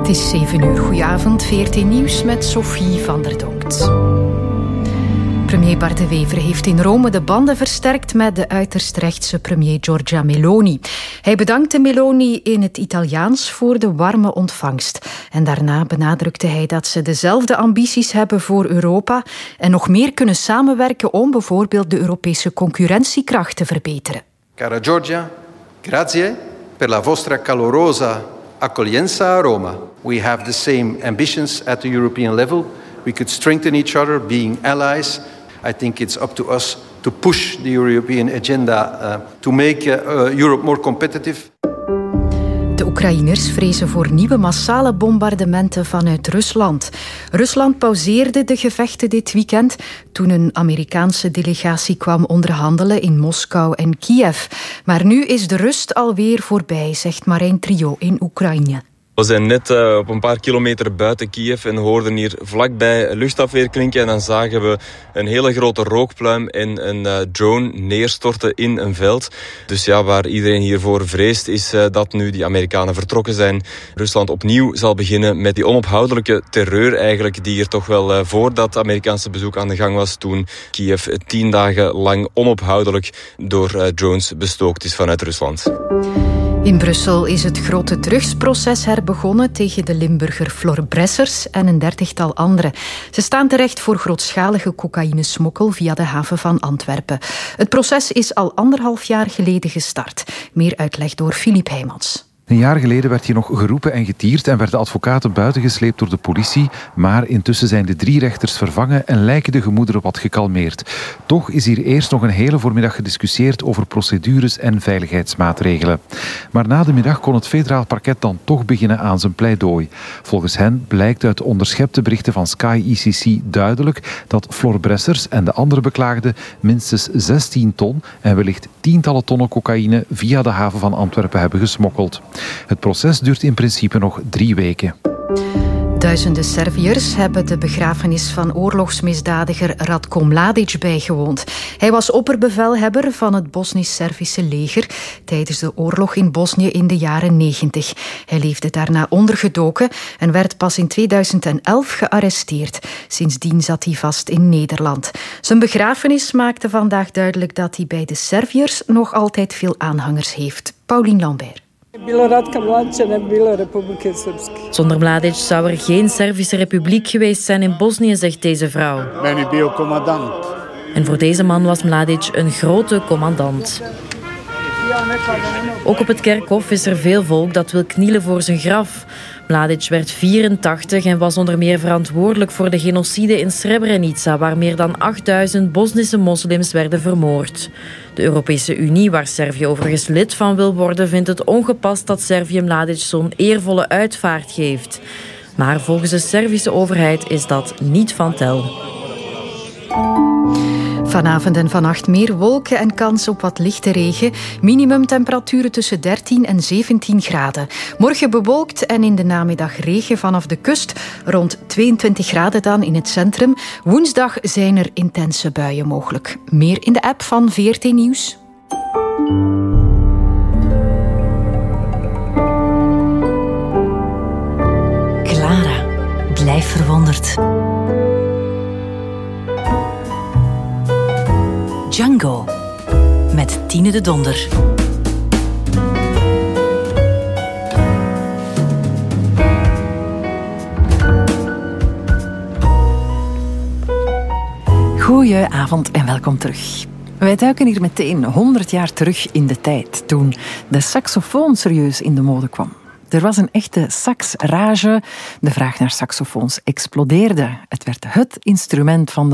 Het is 7:00. Goedenavond, VRT Nieuws met Sophie van der Donkt. Premier Bart De Wever heeft in Rome de banden versterkt met de uiterst rechtse premier Giorgia Meloni. Hij bedankte Meloni in het Italiaans voor de warme ontvangst. En daarna benadrukte hij dat ze dezelfde ambities hebben voor Europa en nog meer kunnen samenwerken om bijvoorbeeld de Europese concurrentiekracht te verbeteren. Cara Giorgia, grazie per la vostra calorosa accoglienza a Roma. We have the same ambitions at the European level. We could strengthen each other, being allies. I think it's up to us to push the European agenda to make Europe more competitive. De Oekraïners vrezen voor nieuwe massale bombardementen vanuit Rusland. Rusland pauzeerde de gevechten dit weekend toen een Amerikaanse delegatie kwam onderhandelen in Moskou en Kiev. Maar nu is de rust alweer voorbij, zegt Marijn Trio in Oekraïne. We zijn net op een paar kilometer buiten Kiev en hoorden hier vlakbij luchtafweer klinken. En dan zagen we een hele grote rookpluim en een drone neerstorten in een veld. Dus ja, waar iedereen hiervoor vreest is dat nu die Amerikanen vertrokken zijn. Rusland opnieuw zal beginnen met die onophoudelijke terreur eigenlijk, die er toch wel voor dat Amerikaanse bezoek aan de gang was, toen Kiev 10 dagen lang onophoudelijk door drones bestookt is vanuit Rusland. In Brussel is het grote drugsproces herbegonnen tegen de Limburger Flor Bressers en een 30-tal anderen. Ze staan terecht voor grootschalige cocaïnesmokkel via de haven van Antwerpen. Het proces is al 1,5 jaar geleden gestart. Meer uitleg door Filip Heijmans. Een jaar geleden werd hier nog geroepen en getierd en werden advocaten buitengesleept door de politie, maar intussen zijn de 3 rechters vervangen en lijken de gemoederen wat gekalmeerd. Toch is hier eerst nog een hele voormiddag gediscussieerd over procedures en veiligheidsmaatregelen. Maar na de middag kon het federaal parket dan toch beginnen aan zijn pleidooi. Volgens hen blijkt uit onderschepte berichten van Sky ICC duidelijk dat Flor Bressers en de andere beklaagden minstens 16 ton en wellicht tientallen tonnen cocaïne via de haven van Antwerpen hebben gesmokkeld. Het proces duurt in principe nog 3 weken. Duizenden Serviërs hebben de begrafenis van oorlogsmisdadiger Ratko Mladic bijgewoond. Hij was opperbevelhebber van het Bosnisch-Servische leger tijdens de oorlog in Bosnië in de jaren 90. Hij leefde daarna ondergedoken en werd pas in 2011 gearresteerd. Sindsdien zat hij vast in Nederland. Zijn begrafenis maakte vandaag duidelijk dat hij bij de Serviërs nog altijd veel aanhangers heeft. Paulien Lambert. Zonder Mladic zou er geen Servische republiek geweest zijn in Bosnië, zegt deze vrouw. En voor deze man was Mladic een grote commandant. Ook op het kerkhof is er veel volk dat wil knielen voor zijn graf. Mladic werd 84 en was onder meer verantwoordelijk voor de genocide in Srebrenica, waar meer dan 8000 Bosnische moslims werden vermoord. De Europese Unie, waar Servië overigens lid van wil worden, vindt het ongepast dat Servië Mladic zo'n eervolle uitvaart geeft. Maar volgens de Servische overheid is dat niet van tel. Vanavond en vannacht meer wolken en kans op wat lichte regen. Minimumtemperaturen tussen 13 en 17 graden. Morgen bewolkt en in de namiddag regen vanaf de kust. Rond 22 graden dan in het centrum. Woensdag zijn er intense buien mogelijk. Meer in de app van VRT Nieuws. Clara, blijf verwonderd. Django met Tine de Donder. Goedenavond en welkom terug. Wij duiken hier meteen 100 jaar terug in de tijd, toen de saxofoon serieus in de mode kwam. Er was een echte saxrage. De vraag naar saxofoons explodeerde. Het werd het instrument van de